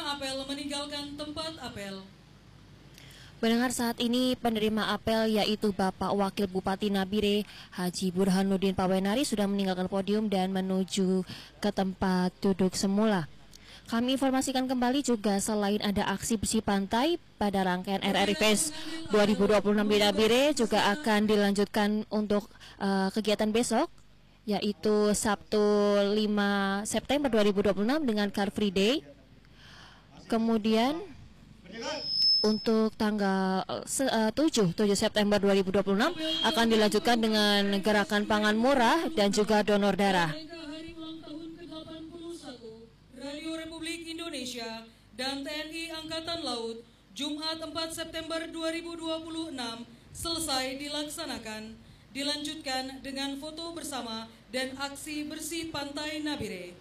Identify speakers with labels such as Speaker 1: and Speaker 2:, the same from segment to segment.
Speaker 1: penerima apel meninggalkan tempat apel.
Speaker 2: Pendengar, saat ini penerima apel yaitu Bapak Wakil Bupati Nabire Haji Burhanuddin Pawenari sudah meninggalkan podium dan menuju ke tempat duduk semula. Kami informasikan kembali juga selain ada aksi bersih pantai pada rangkaian RRI Fest 2026 di Nabire juga akan dilanjutkan untuk kegiatan besok yaitu Sabtu 5 September 2026 dengan Car Free Day. Kemudian untuk tanggal 7 September 2026 akan dilanjutkan dengan gerakan pangan murah dan juga donor darah.
Speaker 1: Hari ulang tahun ke-81 Radio Republik Indonesia dan TNI Angkatan Laut Jumat 4 September 2026 selesai dilaksanakan, dilanjutkan dengan foto bersama dan aksi bersih pantai Nabire.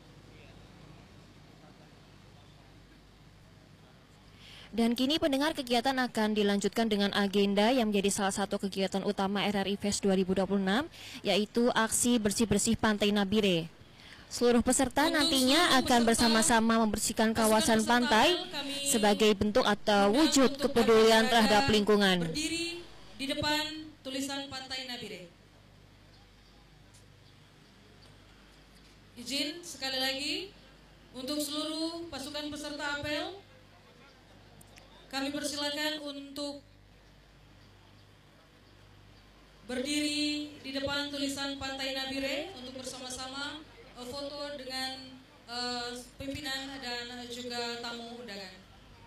Speaker 2: Dan kini pendengar, kegiatan akan dilanjutkan dengan agenda yang menjadi salah satu kegiatan utama RRI Fest 2026 yaitu aksi bersih-bersih pantai Nabire. Seluruh peserta nantinya akan bersama-sama membersihkan kawasan pantai sebagai bentuk atau wujud kepedulian terhadap lingkungan.
Speaker 1: Berdiri di depan tulisan pantai Nabire. Izin sekali lagi untuk seluruh pasukan peserta apel, kami persilakan untuk berdiri di depan tulisan Pantai Nabire untuk bersama-sama foto dengan pimpinan dan juga tamu undangan.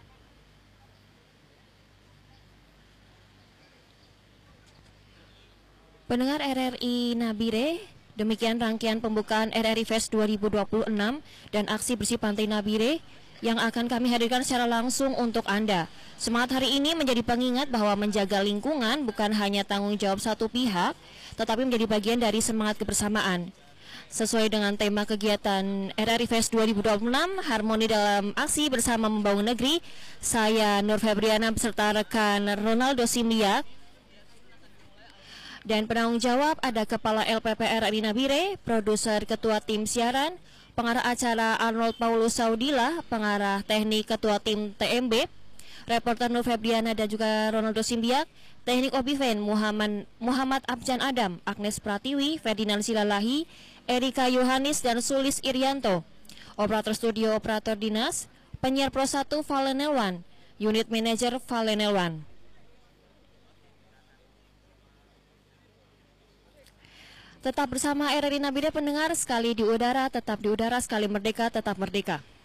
Speaker 2: Pendengar RRI Nabire, demikian rangkaian pembukaan RRI Fest 2026 dan aksi bersih Pantai Nabire yang akan kami hadirkan secara langsung untuk Anda. Semangat hari ini menjadi pengingat bahwa menjaga lingkungan bukan hanya tanggung jawab satu pihak, tetapi menjadi bagian dari semangat kebersamaan. Sesuai dengan tema kegiatan RRI Fest 2026, Harmoni dalam Aksi Bersama Membangun Negeri, saya Nur Febriana beserta rekan Ronaldo Simliak. Dan penanggung jawab ada Kepala LPPR RRI Nabire, Produser Ketua Tim Siaran, Pengarah Acara Arnold Paulus Saudila, Pengarah Teknik Ketua Tim TMB, Reporter Nur Febriana dan juga Ronaldo Simbiak, Teknik Obiven Muhammad Abjan Adam, Agnes Pratiwi, Ferdinand Silalahi, Erika Yohanis dan Sulis Irianto, Operator Studio Operator Dinas, Penyiar Pro 1 Valenelwan, Unit Manager Valenelwan. Tetap bersama RRI Nabire pendengar, sekali di udara, tetap di udara, sekali merdeka, tetap merdeka.